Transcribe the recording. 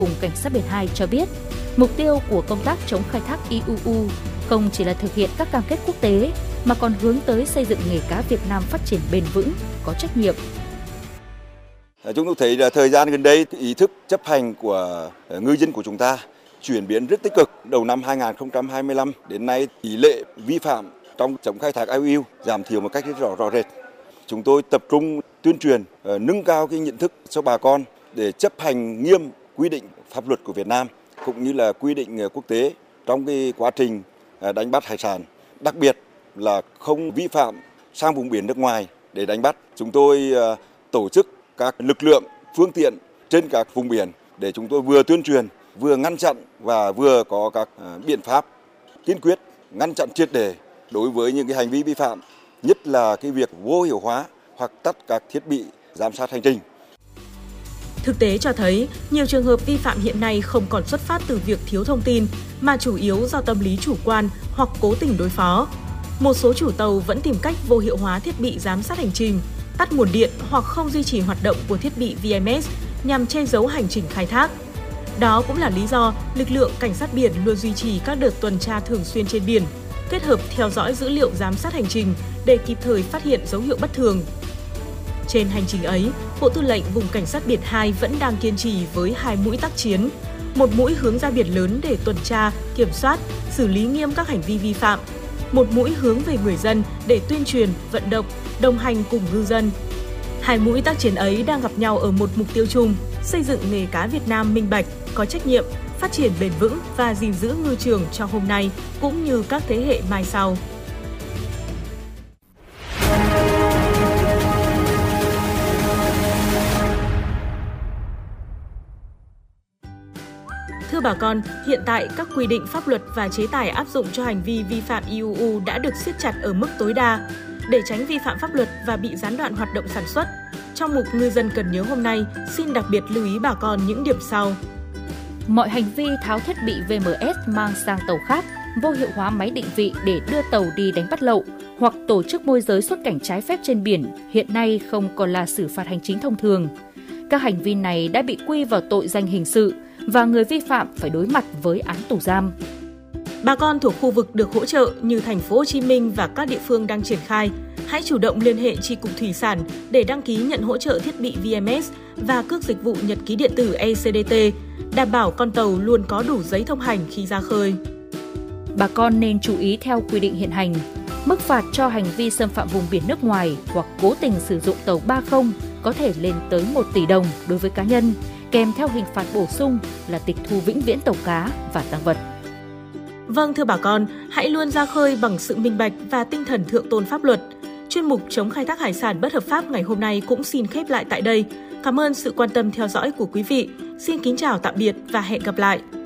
Vùng Cảnh sát biển 2 cho biết, mục tiêu của công tác chống khai thác IUU không chỉ là thực hiện các cam kết quốc tế, mà còn hướng tới xây dựng nghề cá Việt Nam phát triển bền vững, có trách nhiệm. Chúng tôi thấy là thời gian gần đây, ý thức chấp hành của ngư dân của chúng ta chuyển biến rất tích cực. Đầu năm 2025 đến nay, tỷ lệ vi phạm trong chống khai thác IUU giảm thiểu một cách rất rõ rệt. Chúng tôi tập trung tuyên truyền, nâng cao cái nhận thức cho bà con để chấp hành nghiêm quy định pháp luật của Việt Nam cũng như là quy định quốc tế trong cái quá trình đánh bắt hải sản. Đặc biệt là không vi phạm sang vùng biển nước ngoài để đánh bắt. Chúng tôi tổ chức các lực lượng, phương tiện trên các vùng biển để chúng tôi vừa tuyên truyền, vừa ngăn chặn và vừa có các biện pháp kiên quyết ngăn chặn triệt để đối với những cái hành vi vi phạm, nhất là cái việc vô hiệu hóa hoặc tắt các thiết bị giám sát hành trình. Thực tế cho thấy, nhiều trường hợp vi phạm hiện nay không còn xuất phát từ việc thiếu thông tin, mà chủ yếu do tâm lý chủ quan hoặc cố tình đối phó. Một số chủ tàu vẫn tìm cách vô hiệu hóa thiết bị giám sát hành trình, tắt nguồn điện hoặc không duy trì hoạt động của thiết bị VMS nhằm che giấu hành trình khai thác. Đó cũng là lý do lực lượng cảnh sát biển luôn duy trì các đợt tuần tra thường xuyên trên biển, kết hợp theo dõi dữ liệu giám sát hành trình để kịp thời phát hiện dấu hiệu bất thường. Trên hành trình ấy, Bộ Tư lệnh Vùng Cảnh sát biển 2 vẫn đang kiên trì với 2 mũi tác chiến. Một mũi hướng ra biển lớn để tuần tra, kiểm soát, xử lý nghiêm các hành vi vi phạm. Một mũi hướng về người dân để tuyên truyền, vận động, đồng hành cùng ngư dân. 2 mũi tác chiến ấy đang gặp nhau ở một mục tiêu chung, xây dựng nghề cá Việt Nam minh bạch, có trách nhiệm, phát triển bền vững và gìn giữ ngư trường cho hôm nay cũng như các thế hệ mai sau. Thưa bà con, hiện tại các quy định pháp luật và chế tài áp dụng cho hành vi vi phạm IUU đã được siết chặt ở mức tối đa. Để tránh vi phạm pháp luật và bị gián đoạn hoạt động sản xuất, trong mục Ngư dân cần nhớ hôm nay, xin đặc biệt lưu ý bà con những điểm sau. Mọi hành vi tháo thiết bị VMS mang sang tàu khác, vô hiệu hóa máy định vị để đưa tàu đi đánh bắt lậu hoặc tổ chức môi giới xuất cảnh trái phép trên biển hiện nay không còn là xử phạt hành chính thông thường. Các hành vi này đã bị quy vào tội danh hình sự và người vi phạm phải đối mặt với án tù giam. Bà con thuộc khu vực được hỗ trợ như thành phố Hồ Chí Minh và các địa phương đang triển khai, hãy chủ động liên hệ Chi cục Thủy sản để đăng ký nhận hỗ trợ thiết bị VMS và cước dịch vụ nhật ký điện tử ECDT, đảm bảo con tàu luôn có đủ giấy thông hành khi ra khơi. Bà con nên chú ý theo quy định hiện hành. Mức phạt cho hành vi xâm phạm vùng biển nước ngoài hoặc cố tình sử dụng tàu 30 có thể lên tới 1 tỷ đồng đối với cá nhân, kèm theo hình phạt bổ sung là tịch thu vĩnh viễn tàu cá và tang vật. Vâng, thưa bà con, hãy luôn ra khơi bằng sự minh bạch và tinh thần thượng tôn pháp luật. Chuyên mục chống khai thác hải sản bất hợp pháp ngày hôm nay cũng xin khép lại tại đây. Cảm ơn sự quan tâm theo dõi của quý vị. Xin kính chào tạm biệt và hẹn gặp lại.